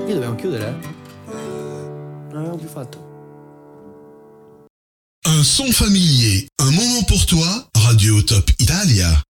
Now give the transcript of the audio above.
Perché dobbiamo chiudere? Non avevamo più fatto. Un son familier, un moment pour toi, Radio Top Italia.